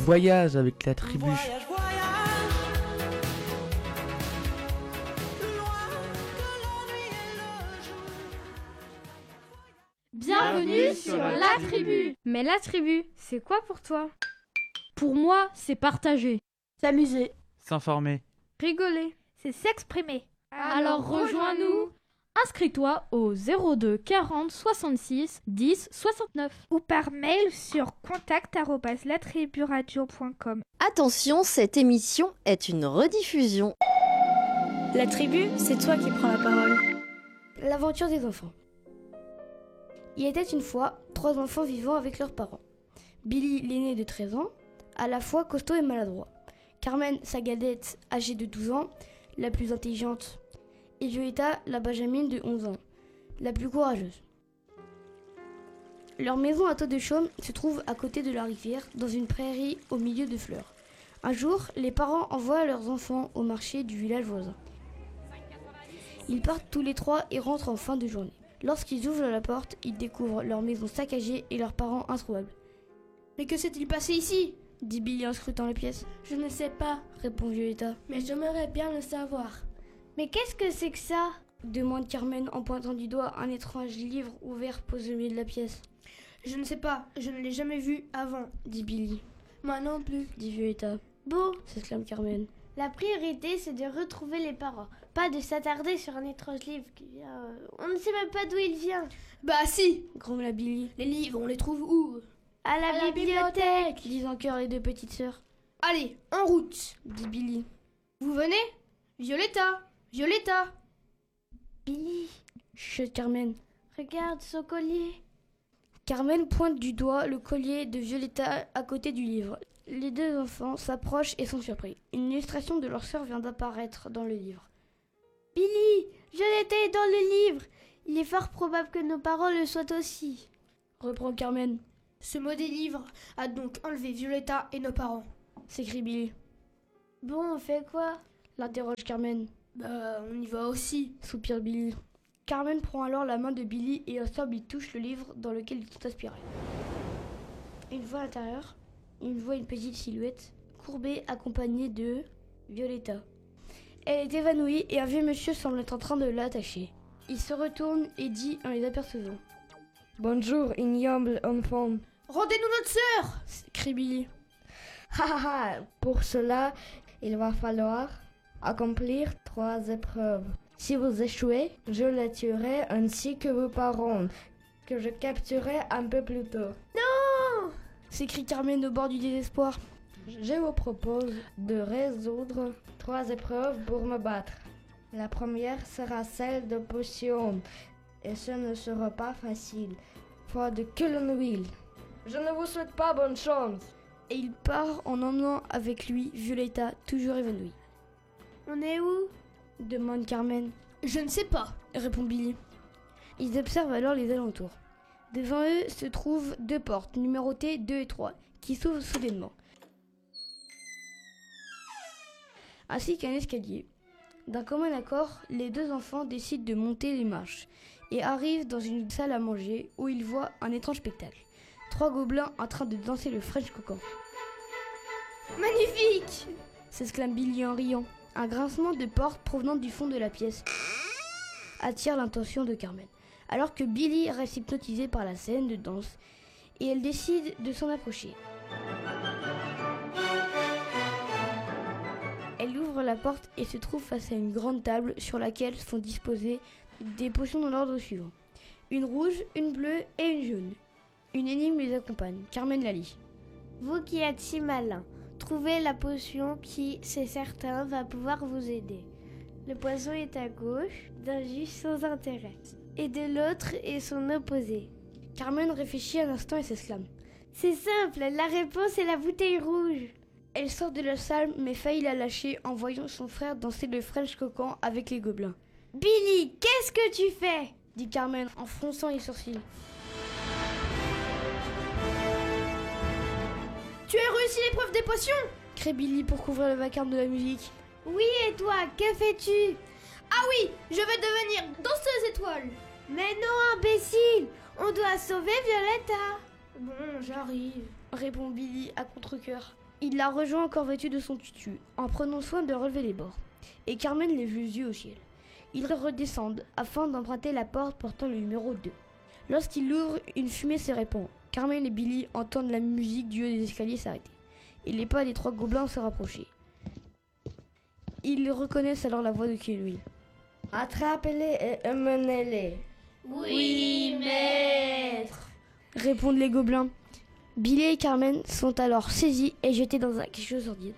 Voyage avec la tribu. Voyage, voyage, loin que la nuit et le jour. Bienvenue sur La Tribu. Mais la tribu, c'est quoi pour toi? Pour moi, c'est partager. S'amuser. S'informer. Rigoler. C'est s'exprimer. Alors rejoins-nous. Inscris-toi au 02 40 66 10 69. Ou par mail sur contact@latriburadio.com. Attention, cette émission est une rediffusion. La tribu, c'est toi qui prends la parole. L'aventure des enfants. Il était une fois 3 enfants vivant avec leurs parents. Billy, l'aîné de 13 ans, à la fois costaud et maladroit. Carmen, sa gadette, âgée de 12 ans, la plus intelligente. Et Violetta, la benjamine de 11 ans, la plus courageuse. Leur maison à toit de chaume se trouve à côté de la rivière, dans une prairie au milieu de fleurs. Un jour, les parents envoient leurs enfants au marché du village voisin. Ils partent tous les 3 et rentrent en fin de journée. Lorsqu'ils ouvrent la porte, ils découvrent leur maison saccagée et leurs parents introuvables. « Mais que s'est-il passé ici ?» dit Billy en scrutant la pièce. « Je ne sais pas » répond Violetta. « Mais j'aimerais bien le savoir. » « Mais qu'est-ce que c'est que ça ?» demande Carmen en pointant du doigt un étrange livre ouvert posé au milieu de la pièce. « Je ne sais pas, je ne l'ai jamais vu avant » dit Billy. « Moi non plus » dit Violetta. « Bon » s'exclame Carmen. « La priorité c'est de retrouver les parents, pas de s'attarder sur un étrange livre qui vient... on ne sait même pas d'où il vient. »« Bah si » grommela Billy. « Les livres, on les trouve où ?»« À la bibliothèque » disent en chœur les 2 petites sœurs. « Allez, en route » dit Billy. « Vous venez ? Violetta !» Violetta !»« Billy !» chuchote Carmen. « Regarde son collier !» Carmen pointe du doigt le collier de Violetta à côté du livre. Les 2 enfants s'approchent et sont surpris. Une illustration de leur sœur vient d'apparaître dans le livre. « Billy, Violetta est dans le livre. Il est fort probable que nos parents le soient aussi. » reprend Carmen. « Ce maudit livre a donc enlevé Violetta et nos parents. » s'écrie Billy. « Bon, on fait quoi ?» l'interroge Carmen. « Bah, on y va aussi, » soupire Billy. Carmen prend alors la main de Billy et ensemble ils touchent le livre dans lequel ils sont aspirés. Une fois à l'intérieur, ils voient une petite silhouette courbée accompagnée de Violetta. Elle est évanouie et un vieux monsieur semble être en train de l'attacher. Il se retourne et dit en les apercevant. « Bonjour, ignoble enfant. »« Rendez-nous notre sœur !» crie Billy. « Ha ha ha, pour cela, il va falloir accomplir 3 épreuves. Si vous échouez, je la tuerai ainsi que vos parents, que je capturerai un peu plus tôt. »« Non !» s'écrie Carmen au bord du désespoir. « Je vous propose de résoudre 3 épreuves pour me battre. La première sera celle de potion, et ce ne sera pas facile, faute de que l'huile. Je ne vous souhaite pas bonne chance. » Et il part en emmenant avec lui Violetta, toujours évanouie. « On est où ?» demande Carmen. « Je ne sais pas » répond Billy. Ils observent alors les alentours. Devant eux se trouvent 2 portes, numérotées 2 et 3, qui s'ouvrent soudainement, ainsi qu'un escalier. D'un commun accord, les 2 enfants décident de monter les marches et arrivent dans une salle à manger où ils voient un étrange spectacle. 3 gobelins en train de danser le French Cocan. « Magnifique !» s'exclame Billy en riant. Un grincement de porte provenant du fond de la pièce attire l'attention de Carmen, alors que Billy reste hypnotisé par la scène de danse et elle décide de s'en approcher. Elle ouvre la porte et se trouve face à une grande table sur laquelle sont disposées des potions dans l'ordre suivant. Une rouge, une bleue et une jaune. Une énigme les accompagne. Carmen la lit. Vous qui êtes si malin, trouvez la potion qui, c'est certain, va pouvoir vous aider. Le poison est à gauche, d'un jus sans intérêt, et de l'autre est son opposé. Carmen réfléchit un instant et s'exclame. C'est simple, la réponse est la bouteille rouge. Elle sort de la salle mais faillit la lâcher en voyant son frère danser le French Cocan avec les gobelins. Billy, qu'est-ce que tu fais ? dit Carmen en fronçant les sourcils. Tu as réussi l'épreuve des potions ? crie Billy pour couvrir le vacarme de la musique. Oui, et toi, que fais-tu ? Ah oui, je vais devenir danseuse étoile. Mais non, imbécile, on doit sauver Violetta. Bon, j'arrive, répond Billy à contre-cœur. Il la rejoint encore vêtue de son tutu, en prenant soin de relever les bords. Et Carmen lève les yeux au ciel. Ils redescendent afin d'emprunter la porte portant le numéro 2. Lorsqu'il l'ouvre, une fumée se répand. Carmen et Billy entendent la musique du haut des escaliers s'arrêter. Et les pas des 3 gobelins se rapprocher. Ils reconnaissent alors la voix de Kenwil. Attrapez-les et emmenez-les. Oui, maître. Répondent les gobelins. Billy et Carmen sont alors saisis et jetés dans un cachot sordide.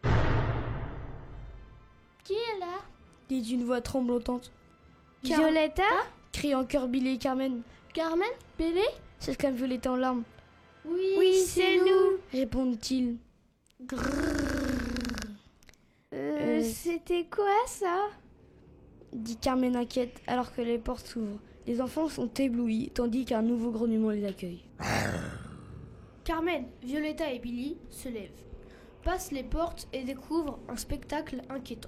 Qui est là? Dit une voix tremblotante. Violetta? Crient en chœur Billy et Carmen. Carmen? Billy? S'exclame Violetta en larmes. Oui, c'est nous. Répondent-ils. C'était quoi ça? Dit Carmen inquiète alors que les portes s'ouvrent. Les enfants sont éblouis tandis qu'un nouveau grognement les accueille. Carmen, Violetta et Billy se lèvent, passent les portes et découvrent un spectacle inquiétant.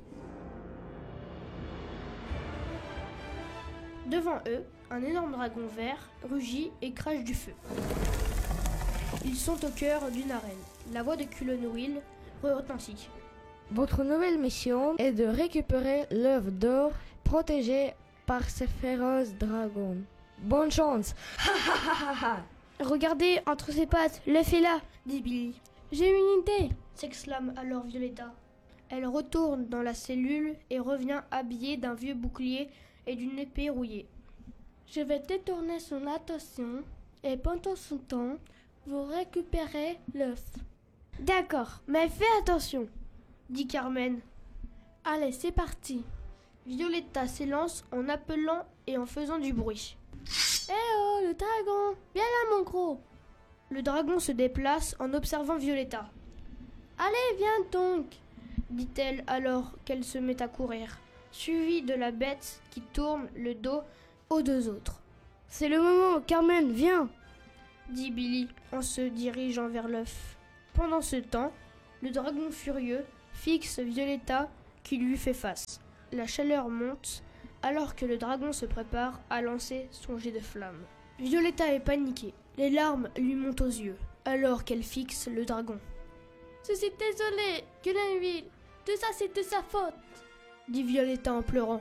Devant eux, un énorme dragon vert rugit et crache du feu. Ils sont au cœur d'une arène. La voix de Cullenwill retentit. Votre nouvelle mission est de récupérer l'œuvre d'or protégée par ce féroce dragon. Bonne chance! Regardez, entre ses pattes, l'œuf est là, dit Billy. J'ai une idée. S'exclame alors Violetta. Elle retourne dans la cellule et revient habillée d'un vieux bouclier et d'une épée rouillée. Je vais détourner son attention et pendant ce temps, vous récupérez l'œuf. D'accord, mais fais attention, dit Carmen. Allez, c'est parti. Violetta s'élance en appelant et en faisant du bruit. Eh oh, le dragon! Viens là, mon gros! Le dragon se déplace en observant Violetta. Allez, viens donc! Dit-elle alors qu'elle se met à courir, suivie de la bête qui tourne le dos aux 2 autres. C'est le moment, Carmen, viens! Dit Billy en se dirigeant vers l'œuf. Pendant ce temps, le dragon furieux fixe Violetta qui lui fait face. La chaleur monte alors que le dragon se prépare à lancer son jet de flamme. Violetta est paniquée. Les larmes lui montent aux yeux alors qu'elle fixe le dragon. Je suis désolée, Cullenwill. Tout ça, c'est de sa faute. Dit Violetta en pleurant.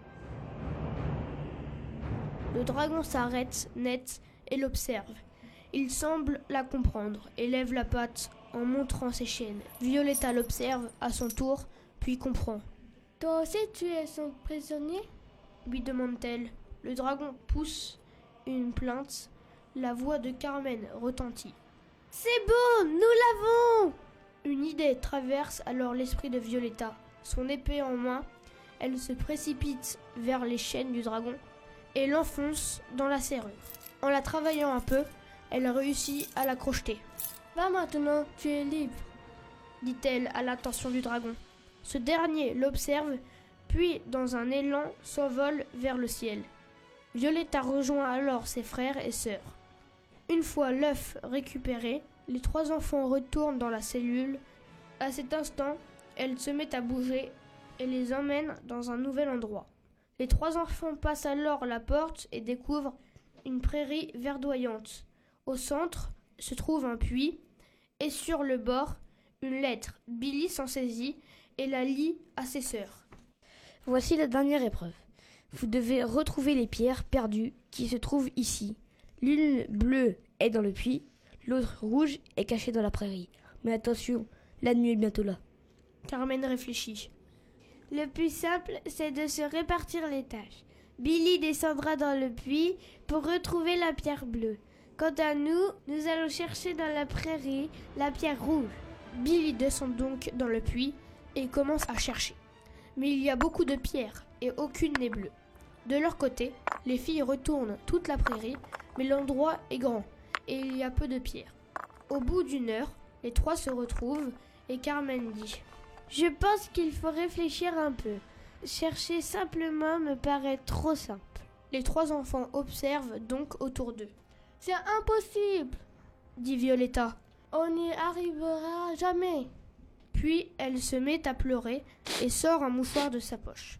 Le dragon s'arrête net et l'observe. Il semble la comprendre et lève la patte en montrant ses chaînes. Violetta l'observe à son tour, puis comprend. Toi aussi, tu es son prisonnier? Lui demande-t-elle. Le dragon pousse une plainte. La voix de Carmen retentit. C'est bon, nous l'avons! Une idée traverse alors l'esprit de Violetta. Son épée en main, elle se précipite vers les chaînes du dragon et l'enfonce dans la serrure. En la travaillant un peu, elle réussit à la crocheter. Va maintenant, tu es libre, dit-elle à l'attention du dragon. Ce dernier l'observe, puis dans un élan s'envole vers le ciel. Violetta rejoint alors ses frères et sœurs. Une fois l'œuf récupéré, les 3 enfants retournent dans la cellule. À cet instant, elle se met à bouger et les emmène dans un nouvel endroit. Les 3 enfants passent alors la porte et découvrent une prairie verdoyante. Au centre se trouve un puits et sur le bord, une lettre. Billy s'en saisit et la lit à ses sœurs. Voici la dernière épreuve. Vous devez retrouver les pierres perdues qui se trouvent ici. L'une bleue est dans le puits, l'autre rouge est cachée dans la prairie. Mais attention, la nuit est bientôt là. Carmen réfléchit. Le plus simple, c'est de se répartir les tâches. Billy descendra dans le puits pour retrouver la pierre bleue. Quant à nous, nous allons chercher dans la prairie la pierre rouge. Billy descend donc dans le puits et commence à chercher. Mais il y a beaucoup de pierres et aucune n'est bleue. De leur côté, les filles retournent toute la prairie, mais l'endroit est grand et il y a peu de pierres. Au bout d'une heure, les 3 se retrouvent et Carmen dit « Je pense qu'il faut réfléchir un peu. Chercher simplement me paraît trop simple. » Les 3 enfants observent donc autour d'eux. « C'est impossible, dit Violetta. On n'y arrivera jamais. » Puis elle se met à pleurer et sort un mouchoir de sa poche.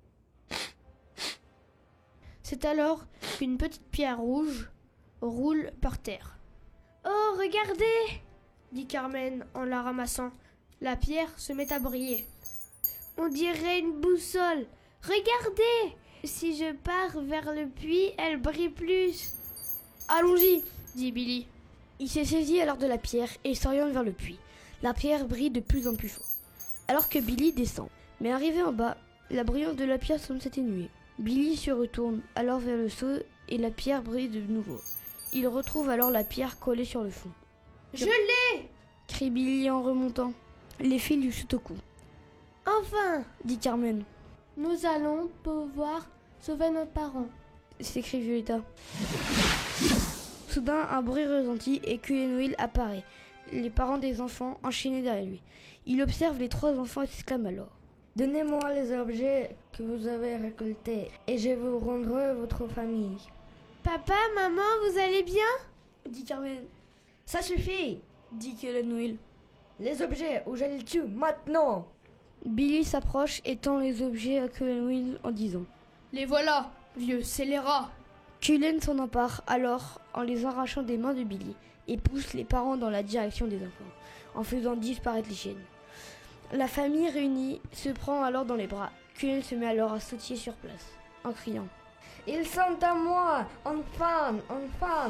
C'est alors qu'une petite pierre rouge roule par terre. Oh, regardez! dit Carmen en la ramassant. La pierre se met à briller. On dirait une boussole. Regardez! Si je pars vers le puits, elle brille plus. Allons-y, dit Billy. Il s'est saisi alors de la pierre et s'oriente vers le puits. La pierre brille de plus en plus fort. Alors que Billy descend. Mais arrivé en bas, la brillance de la pierre semble s'atténuer. Billy se retourne alors vers le seau et la pierre brille de nouveau. Il retrouve alors la pierre collée sur le fond. Je l'ai! Crie Billy en remontant. Les filles lui sautent au cou. Enfin! Dit Carmen. Nous allons pouvoir sauver nos parents. S'écrie Violetta. Soudain, un bruit retentit et Cullen Will apparaît. Les parents des enfants enchaînés derrière lui. Il observe les 3 enfants et s'exclame alors. Donnez-moi les objets que vous avez récoltés et je vous rendrai votre famille. Papa, maman, vous allez bien? Dit Carmen. Ça suffit! Dit Cullen Will. Les objets ou je les tue maintenant! Billy s'approche et tend les objets à Cullen Will en disant. Les voilà, vieux scélérats! Cullen s'en empare alors en les arrachant des mains de Billy et pousse les parents dans la direction des enfants, en faisant disparaître les chaînes. La famille réunie se prend alors dans les bras. Cullen se met alors à sautiller sur place, en criant. Ils sont à moi! Enfin! Enfin!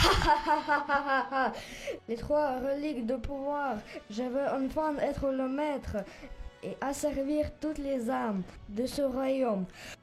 Les 3 reliques de pouvoir. Je veux enfin être le maître et asservir toutes les âmes de ce royaume.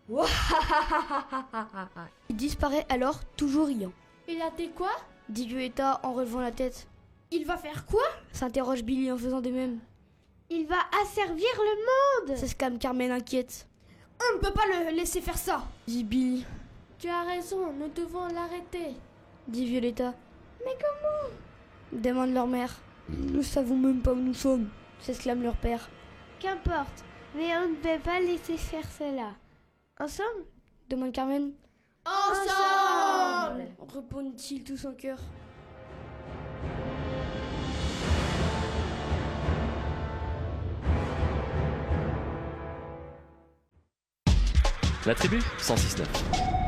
Il disparaît alors, toujours riant. Il a dit quoi? Dit Violetta en relevant la tête. Il va faire quoi? S'interroge Billy en faisant de même. Il va asservir le monde! S'exclame Carmen inquiète. On ne peut pas le laisser faire ça! Dit Billy. Tu as raison, nous devons l'arrêter. Dit Violetta. Mais comment? Demande leur mère. Nous savons même pas où nous sommes. S'exclame leur père. Qu'importe, mais on ne peut pas laisser faire cela. Ensemble? Demande Carmen. Ensemble! Répondent-ils tous en chœur. La tribu 106.9.